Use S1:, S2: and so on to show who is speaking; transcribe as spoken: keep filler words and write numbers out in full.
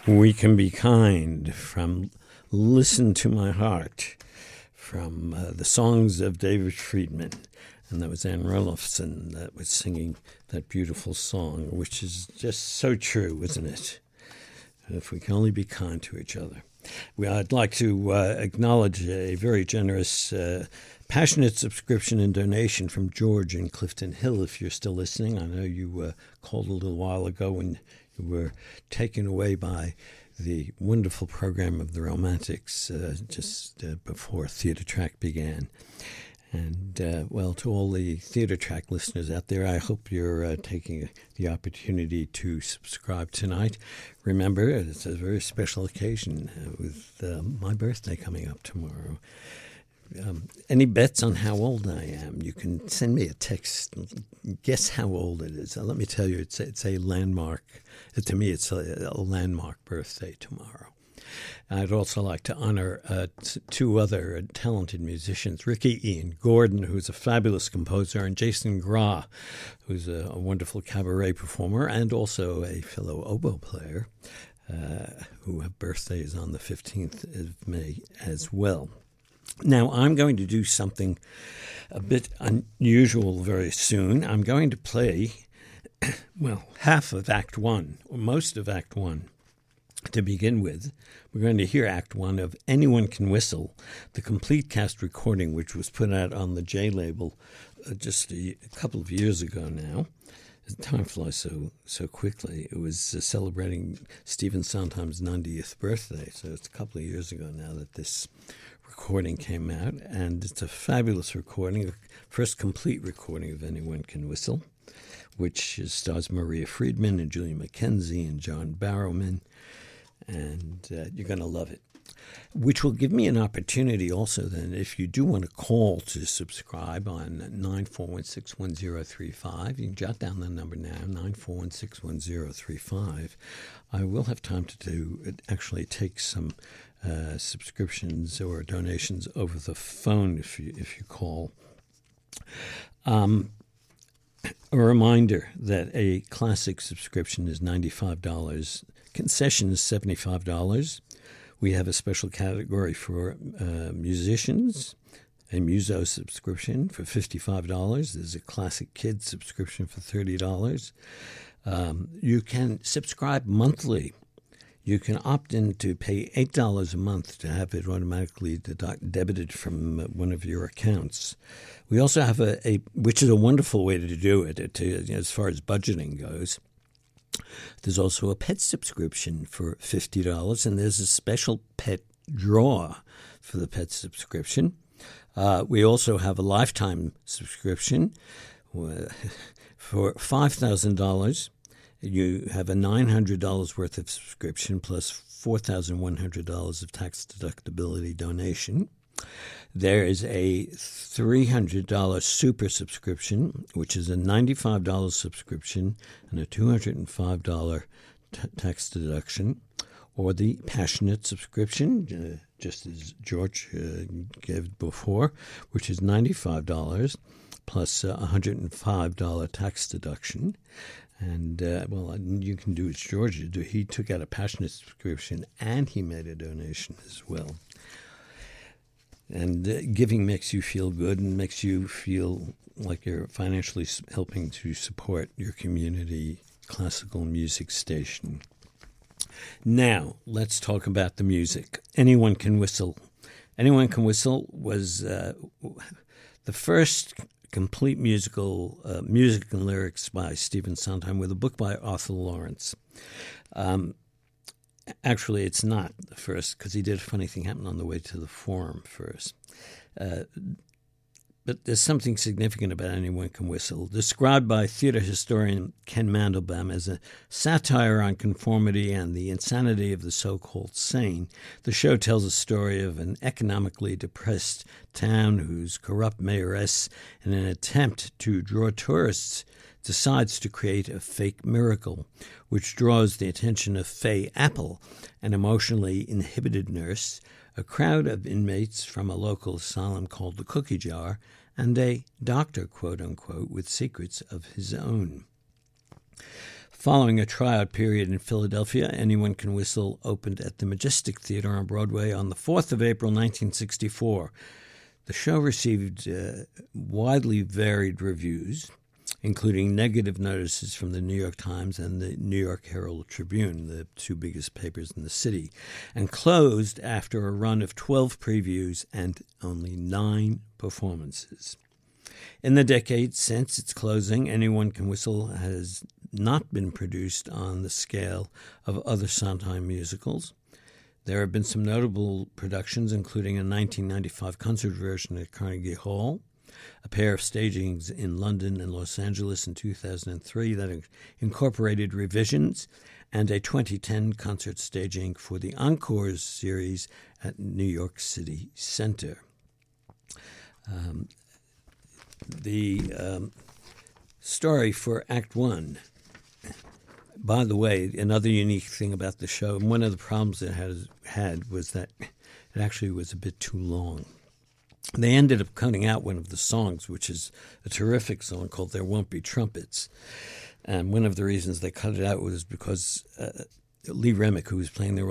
S1: We Can Be Kind from Listen to My Heart, from uh, the songs of David Friedman. And that was Ann Roloffson that was singing that beautiful song, which is just so true, isn't it? If we can only be kind to each other. We, I'd like to uh, acknowledge a very generous, uh, passionate subscription and donation from George in Clifton Hill. If you're still listening, I know you uh, called a little while ago when you were taken away by the wonderful program of the Romantics uh, just uh, before Theatre Track began. And, uh, well, to all the Theatre Track listeners out there, I hope you're uh, taking the opportunity to subscribe tonight. Remember, it's a very special occasion uh, with uh, my birthday coming up tomorrow. Um, any bets on how old I am? You can send me a text. Guess how old it is. Uh, let me tell you, it's a, it's a landmark. To me, it's a, a landmark birthday tomorrow. I'd also like to honor uh, t- two other talented musicians, Ricky Ian Gordon, who's a fabulous composer, and Jason Gra, who's a, a wonderful cabaret performer and also a fellow oboe player, uh, who have birthdays on the fifteenth of May as well. Now, I'm going to do something a bit unusual very soon. I'm going to play, well, half of Act One, or most of Act One. To begin with, we're going to hear Act One of Anyone Can Whistle, the complete cast recording, which was put out on the J label uh, just a, a couple of years ago now. Time flies so so quickly. It was uh, celebrating Stephen Sondheim's ninetieth birthday, so it's a couple of years ago now that this recording came out, and it's a fabulous recording, the first complete recording of Anyone Can Whistle, which stars Maria Friedman and Julia McKenzie and John Barrowman. And uh, you're going to love it, which will give me an opportunity also then, if you do want to call to subscribe on nine four one six one zero three five, you can jot down the number now, nine four one six one zero three five. I will have time to do, actually take some uh, subscriptions or donations over the phone if you, if you call. Um, a reminder that a classic subscription is ninety-five dollars. Concession is seventy-five dollars. We have a special category for uh, musicians, a Muso subscription for fifty-five dollars. There's a Classic Kids subscription for thirty dollars. Um, you can subscribe monthly. You can opt in to pay eight dollars a month to have it automatically deduct, debited from one of your accounts. We also have a, a which is a wonderful way to do it, to, you know, as far as budgeting goes. There's also a pet subscription for fifty dollars, and there's a special pet draw for the pet subscription. Uh, we also have a lifetime subscription for five thousand dollars. You have a nine hundred dollars worth of subscription plus four thousand one hundred dollars of tax deductibility donation. There is a three hundred dollars super subscription, which is a ninety-five dollars subscription and a two hundred five dollars t- tax deduction, or the Passionate subscription, uh, just as George uh, gave before, which is ninety-five dollars plus a one hundred five dollars tax deduction. And, uh, well, you can do as George did. He took out a Passionate subscription and he made a donation as well. And uh, giving makes you feel good and makes you feel like you're financially helping to support your community classical music station. Now, let's talk about the music. Anyone Can Whistle. Anyone Can Whistle was uh, the first complete musical uh, music and lyrics by Stephen Sondheim with a book by Arthur Lawrence. Um, Actually, it's not the first, because he did a funny thing happen on the way to the Forum first. Uh, but there's something significant about Anyone Can Whistle. Described by theater historian Ken Mandelbaum as a satire on conformity and the insanity of the so-called sane, the show tells a story of an economically depressed town whose corrupt mayoress, in an attempt to draw tourists, decides to create a fake miracle, which draws the attention of Faye Apple, an emotionally inhibited nurse, a crowd of inmates from a local asylum called the Cookie Jar, and a doctor, quote-unquote, with secrets of his own. Following a tryout period in Philadelphia, Anyone Can Whistle opened at the Majestic Theater on Broadway on the fourth of April, nineteen sixty-four. The show received uh, widely varied reviews, including negative notices from the New York Times and the New York Herald Tribune, the two biggest papers in the city, and closed after a run of twelve previews and only nine performances. In the decades since its closing, Anyone Can Whistle has not been produced on the scale of other Sondheim musicals. There have been some notable productions, including a nineteen ninety-five concert version at Carnegie Hall, a pair of stagings in London and Los Angeles in two thousand three that incorporated revisions, and a twenty ten concert staging for the Encores series at New York City Center. Um, the um, story for Act One. By the way, another unique thing about the show, and one of the problems it has had was that it actually was a bit too long. They ended up cutting out one of the songs, which is a terrific song called There Won't Be Trumpets. And one of the reasons they cut it out was because uh, Lee Remick, who was playing the role